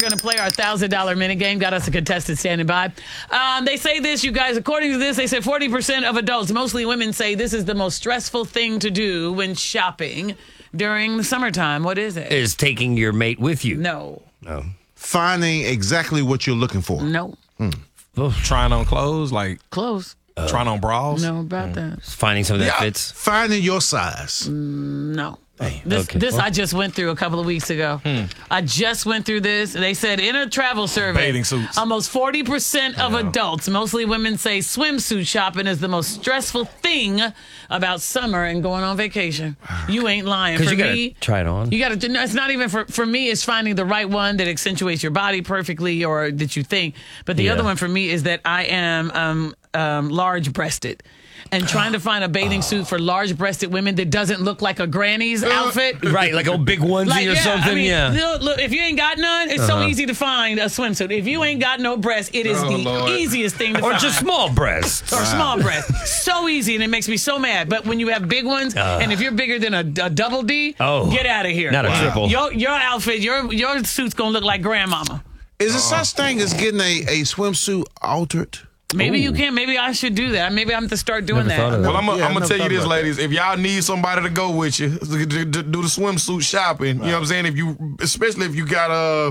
Going to play our $1,000 minute game. Got us a contestant standing by. They say this, you guys. According to this, they said 40% of adults, mostly women, say this is the most stressful thing to do when shopping during the summertime. What is it? Is taking your mate with you. No. No. Finding exactly what you're looking for. No. Trying on clothes, like Close. trying on bras. No about that. Finding something that fits. Finding your size. No. Okay. This I just went through a couple of weeks ago. I just went through this. They said in a travel survey, Bathing suits. almost 40% of adults, mostly women, say swimsuit shopping is the most stressful thing about summer and going on vacation. You ain't lying. Because For you got me, to try it on. you got to. No, it's not even for me. It's finding the right one that accentuates your body perfectly, or that you think. But the other one for me is that I am large-breasted. And trying to find a bathing suit for large-breasted women that doesn't look like a granny's outfit. Right, like a big onesie or something. I mean, yeah. Look, if you ain't got none, it's so easy to find a swimsuit. If you ain't got no breasts, it is the Lord. easiest thing to Or find. just small breasts. Or small breasts. So easy, and it makes me so mad. But when you have big ones, and if you're bigger than a double D, get out of here. Not a triple. Your outfit, your suit's going to look like grandmama. Is there such thing as getting a swimsuit altered? Maybe you can. Maybe I should do that. Maybe I'm to start doing Never thought of that. that. Well, I'm Yeah, gonna I tell you never this, thought about ladies. If y'all need somebody to go with you to do the swimsuit shopping, you know what I'm saying? If you, especially if you got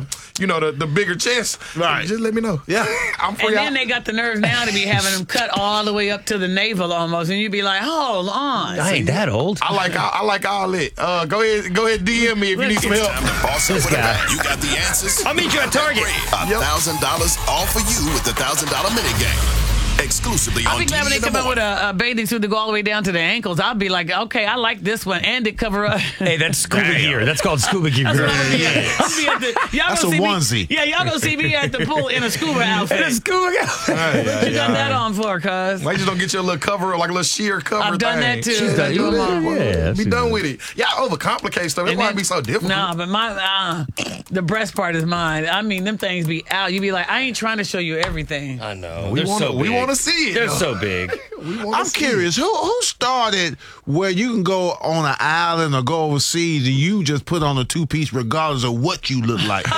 the bigger chest, Right. Just let me know. Yeah. I'm free. And then they got the nerve now to be having them cut all the way up to the navel almost, and you'd be like, hold on. I ain't that old. I like all it. Go ahead, DM me if you need some It's help. time to boss up This with a guy. bag. You got the answers? I'll meet you at Target. $1,000 all for you with the $1,000 minute game. Exclusively I'll on be glad when TV they in the come out with morning. a bathing suit to go all the way down to the ankles. I'll be like, okay, I like this one, and it cover up. Hey, that's scuba gear. That's called scuba gear. That's what I'm gonna be at. I'll be at the, y'all That's gonna a see onesie. Me, yeah, y'all gonna see me at the pool in a scuba outfit. Scuba gear. What you got that on for, cuz? Why you just don't get your little cover, like a little sheer cover I've done thing? that too. She's done- I do them all. Yeah, Be done with it. Y'all overcomplicate stuff. That's And why then- it be so difficult. Nah, but the breast part is mine. I mean, them things be out. You be like, I ain't trying to show you everything. I know. We They're wanna- so we big. wanna see it, They're though. so big. I'm curious, who started where you can go on an island or go overseas and you just put on a two-piece regardless of what you look like?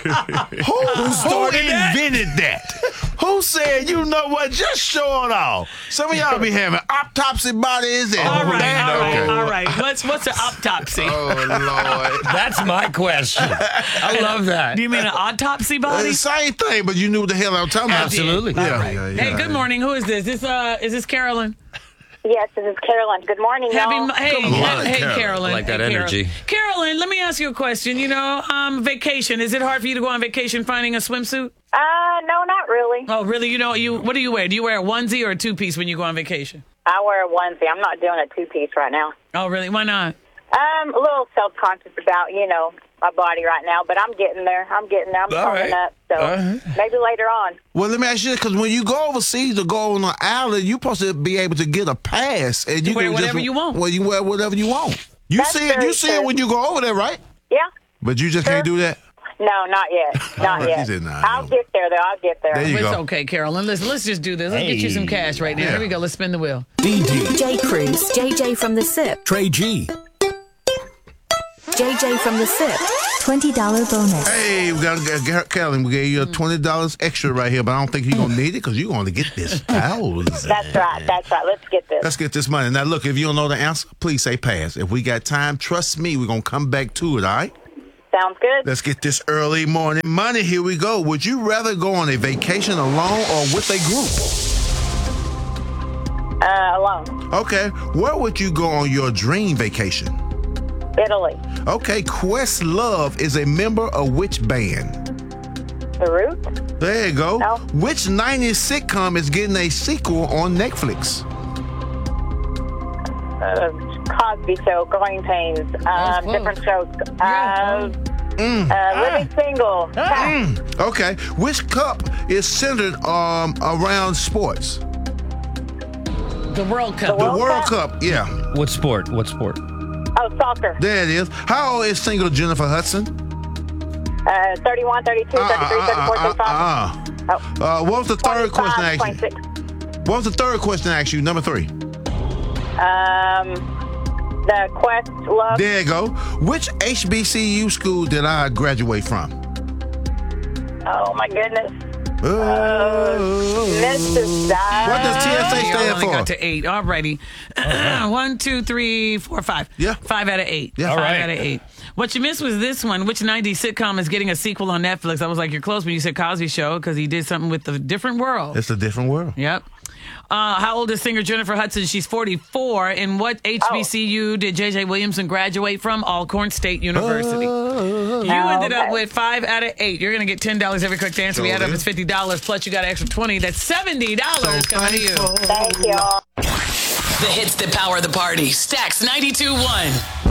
who started that? invented that? Who said, you know what, just show it off? Some of y'all be having autopsy bodies and All right, Okay. all right. What's an autopsy? Oh Lord. That's my question. I love that. Do you mean an autopsy body? Same thing, but you knew what the hell I was talking about. Absolutely. Hey, good morning. Who is this? Is this Carolyn? Yes, this is Carolyn. Good morning, y'all. Hey, Carolyn. Carolyn. I like that Hey, energy. Carolyn, let me ask you a question. Vacation. Is it hard for you to go on vacation finding a swimsuit? No, not really. Oh, really? What do you wear? Do you wear a onesie or a two-piece when you go on vacation? I wear a onesie. I'm not doing a two-piece right now. Oh, really? Why not? A little self-conscious about, my body right now, but I'm getting there. I'm toning up. So maybe later on. Well, let me ask you this, because when you go overseas or go on an island, you're supposed to be able to get a pass. And you wear can whatever you want. Well, you wear whatever you want. You That's see it very true. when you go over there, right? Yeah. But you just can't do that? No, not yet. Not He yet. said nah, I'll get there, though. I'll get there. There you It's go. okay, Carolyn. Let's just do this. Let's get you some cash right now. Yeah. Here we go. Let's spin the wheel. J. Cruz, JJ from the SIP, Trey G. JJ from the SIP, $20 bonus. Hey, we got Carolyn. We gave you $20 extra right here, but I don't think you're going to need it because you're going to get this $1,000. That's right. That's right. Let's get this. Let's get this money. Now, look, if you don't know the answer, please say pass. If we got time, trust me, we're going to come back to it, all right? Sounds good. Let's get this early morning money. Here we go. Would you rather go on a vacation alone or with a group? Alone. Okay. Where would you go on your dream vacation? Italy. Okay. Questlove is a member of which band? The Root. There you go. No. Which 90s sitcom is getting a sequel on Netflix? Cosby Show. Growing Pains. That's close. Different shows. Yeah. Living Single. Okay. Which cup is centered around sports? The World Cup. The World World Cup? Cup. Yeah. What sport? Oh, soccer. There it is. How old is single Jennifer Hudson? 31, 32, 33, 34, 35. What was the third 25, question I asked you? 26. What was the third question I asked you? Number 3. The Quest Love. There you go. Which HBCU school did I graduate from? Oh, my goodness. Mrs. What does TSA Y'all stand only for? got to 8. Alrighty. 1, 2, 3, 4, 5. Yeah. 5 out of 8. Yeah. 5 All right. out of 8. What you missed was this one. Which 90s sitcom is getting a sequel on Netflix? I was like, you're close when you said Cosby Show because he did something with a different world. It's a different world. Yep. How old is singer Jennifer Hudson? She's 44. In what HBCU did J.J. Williamson graduate from? Alcorn State University. You ended up with 5 out of 8. You're going to get $10 every quick answer. We add up, it's $50. Plus, you got an extra $20. That's $70 coming to you. Thank you. The hits that power the party. Stacks 92.1.